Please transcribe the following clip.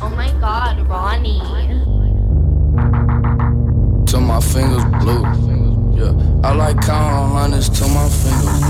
Oh my god, Ronnie. Till my fingers blue. Yeah, I like counting hundreds till my fingers